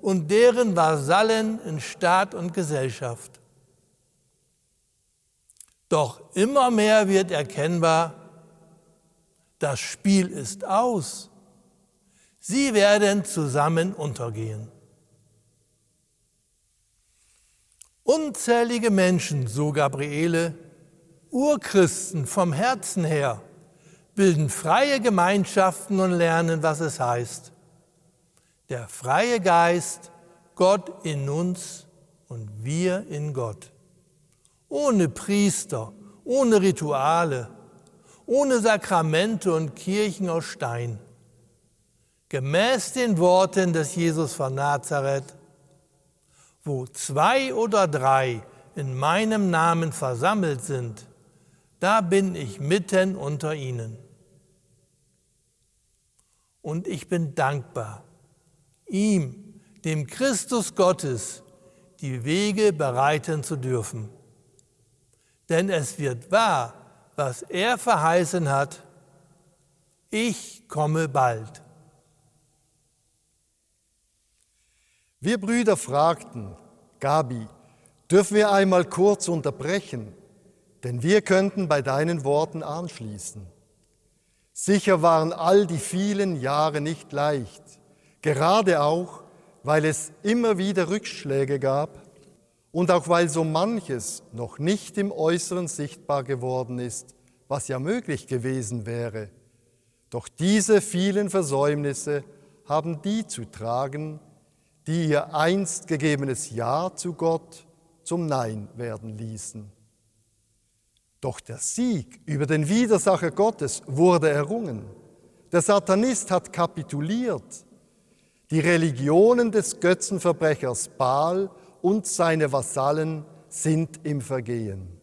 und deren Vasallen in Staat und Gesellschaft. Doch immer mehr wird erkennbar, das Spiel ist aus. Sie werden zusammen untergehen. Unzählige Menschen, so Gabriele, Urchristen vom Herzen her, bilden freie Gemeinschaften und lernen, was es heißt. Der freie Geist, Gott in uns und wir in Gott. Ohne Priester, ohne Rituale, ohne Sakramente und Kirchen aus Stein. Gemäß den Worten des Jesus von Nazareth: Wo 2 oder 3 in meinem Namen versammelt sind, da bin ich mitten unter ihnen. Und ich bin dankbar, ihm, dem Christus Gottes, die Wege bereiten zu dürfen. Denn es wird wahr, was er verheißen hat: Ich komme bald. Wir Brüder fragten, Gabi, dürfen wir einmal kurz unterbrechen, denn wir könnten bei deinen Worten anschließen. Sicher waren all die vielen Jahre nicht leicht, gerade auch, weil es immer wieder Rückschläge gab und auch weil so manches noch nicht im Äußeren sichtbar geworden ist, was ja möglich gewesen wäre. Doch diese vielen Versäumnisse haben die zu tragen, die ihr einst gegebenes Ja zu Gott zum Nein werden ließen. Doch der Sieg über den Widersacher Gottes wurde errungen. Der Satanist hat kapituliert. Die Religionen des Götzenverbrechers Baal und seine Vasallen sind im Vergehen.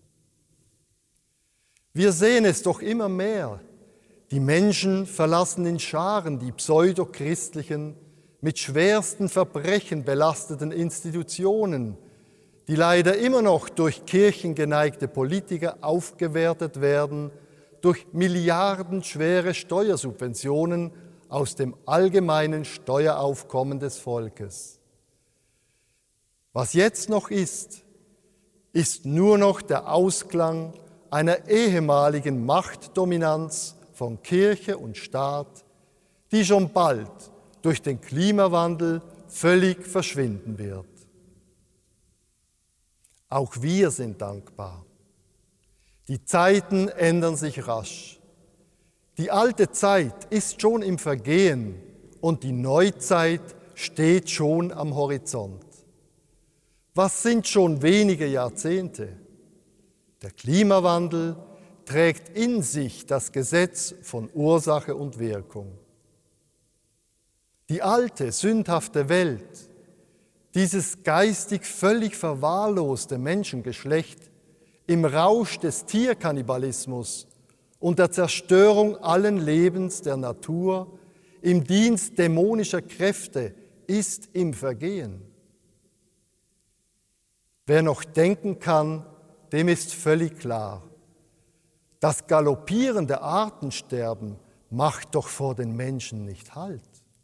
Wir sehen es doch immer mehr. Die Menschen verlassen in Scharen die pseudochristlichen, mit schwersten Verbrechen belasteten Institutionen, die leider immer noch durch kirchengeneigte Politiker aufgewertet werden, durch milliardenschwere Steuersubventionen aus dem allgemeinen Steueraufkommen des Volkes. Was jetzt noch ist, ist nur noch der Ausklang einer ehemaligen Machtdominanz von Kirche und Staat, die schon bald durch den Klimawandel völlig verschwinden wird. Auch wir sind dankbar. Die Zeiten ändern sich rasch. Die alte Zeit ist schon im Vergehen und die Neuzeit steht schon am Horizont. Was sind schon wenige Jahrzehnte? Der Klimawandel trägt in sich das Gesetz von Ursache und Wirkung. Die alte, sündhafte Welt, dieses geistig völlig verwahrloste Menschengeschlecht im Rausch des Tierkannibalismus und der Zerstörung allen Lebens der Natur im Dienst dämonischer Kräfte ist im Vergehen. Wer noch denken kann, dem ist völlig klar: Das galoppierende Artensterben macht doch vor den Menschen nicht Halt.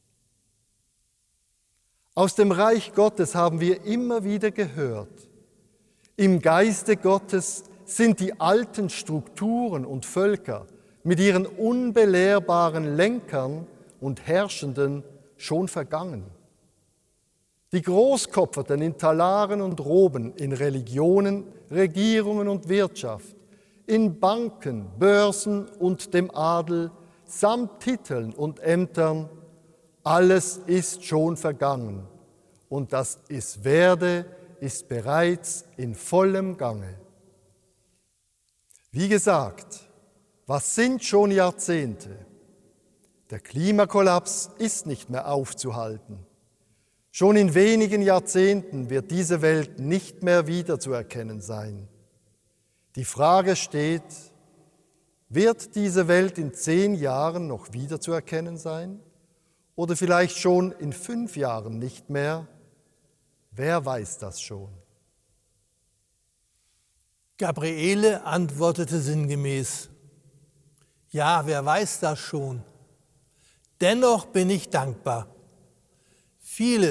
Aus dem Reich Gottes haben wir immer wieder gehört: Im Geiste Gottes sind die alten Strukturen und Völker mit ihren unbelehrbaren Lenkern und Herrschenden schon vergangen. Die Großkopferten in Talaren und Roben, in Religionen, Regierungen und Wirtschaft, in Banken, Börsen und dem Adel, samt Titeln und Ämtern, alles ist schon vergangen und das Es werde ist bereits in vollem Gange. Wie gesagt, was sind schon Jahrzehnte? Der Klimakollaps ist nicht mehr aufzuhalten. Schon in wenigen Jahrzehnten wird diese Welt nicht mehr wiederzuerkennen sein. Die Frage steht: Wird diese Welt in 10 Jahren noch wiederzuerkennen sein? Oder vielleicht schon in 5 Jahren nicht mehr? Wer weiß das schon? Gabriele antwortete sinngemäß: Ja, wer weiß das schon? Dennoch bin ich dankbar. Viele